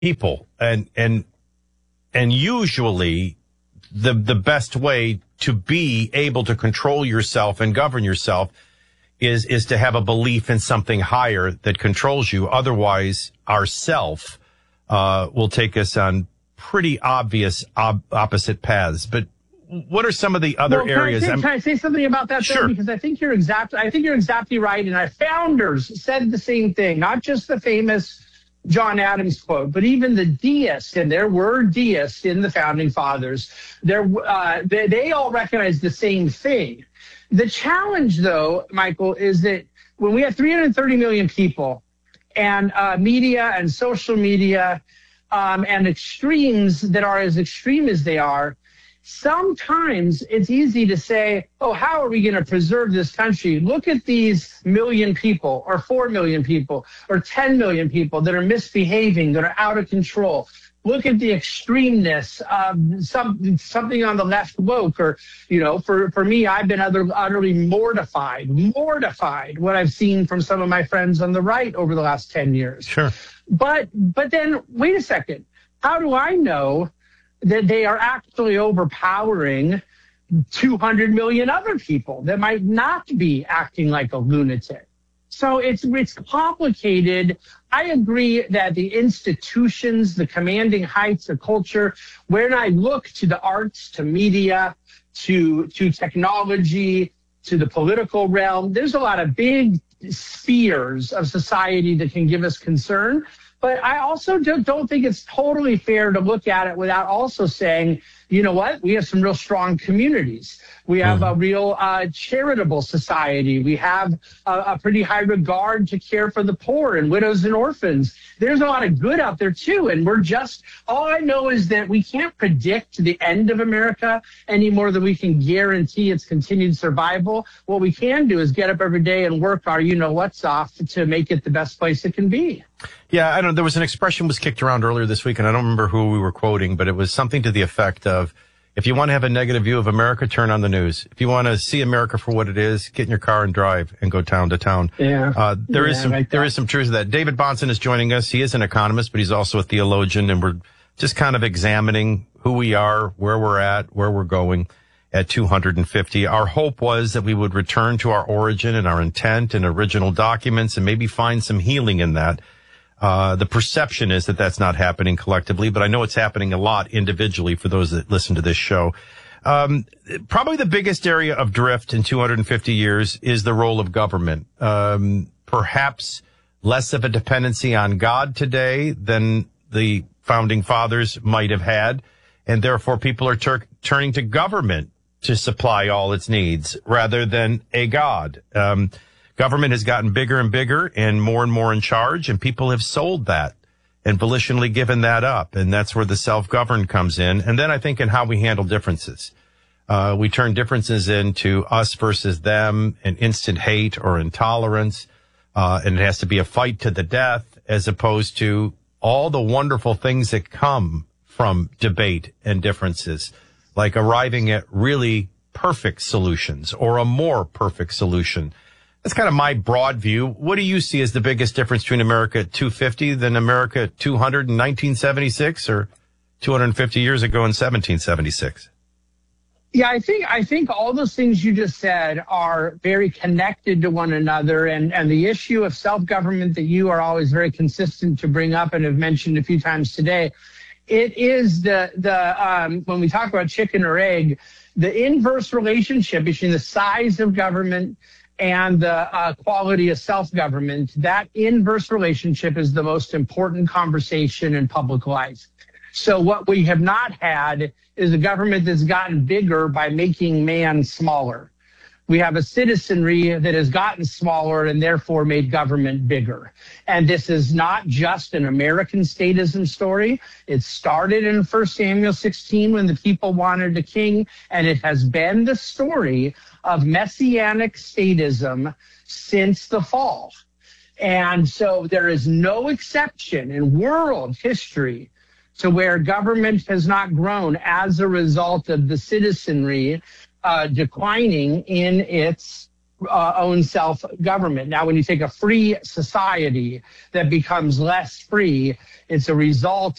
people, and usually the best way to be able to control yourself and govern yourself is to have a belief in something higher that controls you. Otherwise, our self will take us on pretty obvious opposite paths. But what are some of the other areas? Can I say something about that? Sure. Though? Because I think you're exactly right. And our founders said the same thing, not just the famous John Adams quote, but even the deists, and there were deists in the founding fathers. They all recognized the same thing. The challenge, though, Michael, is that when we have 330 million people and media and social media and extremes that are as extreme as they are, sometimes it's easy to say, oh, how are we going to preserve this country? Look at these million people or 4 million people or 10 million people that are misbehaving, that are out of control. Look at the extremeness of something on the left woke, or, for me, I've been utterly mortified what I've seen from some of my friends on the right over the last 10 years. Sure. But then, wait a second. How do I know that they are actually overpowering 200 million other people that might not be acting like a lunatic? So it's complicated. I agree that the institutions, the commanding heights of culture, when I look to the arts, to media, to technology, to the political realm, there's a lot of big spheres of society that can give us concern. But I also don't think it's totally fair to look at it without also saying, you know what? We have some real strong communities. We have a real charitable society. We have a pretty high regard to care for the poor and widows and orphans. There's a lot of good out there, too. And all I know is that we can't predict the end of America any more than we can guarantee its continued survival. What we can do is get up every day and work our you-know-what's off to make it the best place it can be. Yeah, I don't know. There was an expression was kicked around earlier this week, and I don't remember who we were quoting, but it was something to the effect of, if you want to have a negative view of America, turn on the news. If you want to see America for what it is, get in your car and drive and go town to town. Yeah. There is some truth to that. David Bahnsen is joining us. He is an economist, but he's also a theologian, and we're just kind of examining who we are, where we're at, where we're going at 250. Our hope was that we would return to our origin and our intent and original documents and maybe find some healing in that. The perception is that that's not happening collectively, but I know it's happening a lot individually for those that listen to this show. Probably the biggest area of drift in 250 years is the role of government. Perhaps less of a dependency on God today than the founding fathers might have had, and therefore people are turning to government to supply all its needs rather than a God. Government has gotten bigger and bigger and more in charge, and people have sold that and volitionally given that up. And that's where the self-govern comes in. And then I think in how we handle differences. We turn differences into us versus them and instant hate or intolerance. And it has to be a fight to the death, as opposed to all the wonderful things that come from debate and differences, like arriving at really perfect solutions or a more perfect solution. That's kind of my broad view. What do you see as the biggest difference between America at 250 than America at 200 in 1976 or 250 years ago in 1776? Yeah, I think all those things you just said are very connected to one another. And the issue of self-government that you are always very consistent to bring up and have mentioned a few times today, it is when we talk about chicken or egg, the inverse relationship between the size of government and the quality of self-government. That inverse relationship is the most important conversation in public life. So what we have not had is a government that's gotten bigger by making man smaller. We have a citizenry that has gotten smaller and therefore made government bigger. And this is not just an American statism story. It started in 1 Samuel 16 when the people wanted a king, and it has been the story of messianic statism since the fall. And so there is no exception in world history to where government has not grown as a result of the citizenry declining in its own self-government. Now, when you take a free society that becomes less free, it's a result